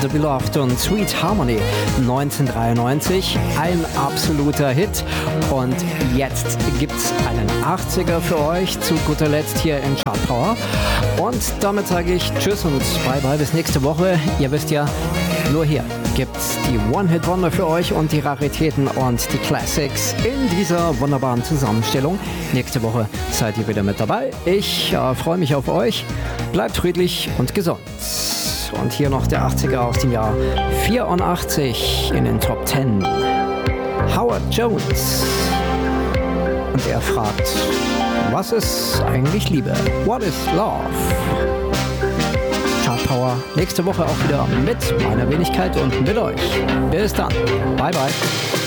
The Beloved und Sweet Harmony 1993, ein absoluter Hit. Und jetzt gibt's einen 80er für euch zu guter Letzt hier in Chart Power. Und damit sage ich Tschüss und Bye-bye bis nächste Woche. Ihr wisst ja, nur hier gibt's die One-Hit-Wonder für euch und die Raritäten und die Classics in dieser wunderbaren Zusammenstellung. Nächste Woche seid ihr wieder mit dabei. Ich freue mich auf euch. Bleibt friedlich und gesund. Und hier noch der 80er aus dem Jahr 84 in den Top 10. Howard Jones. Und er fragt, was ist eigentlich Liebe? What is love? Chart Power nächste Woche auch wieder mit meiner Wenigkeit und mit euch. Bis dann. Bye bye.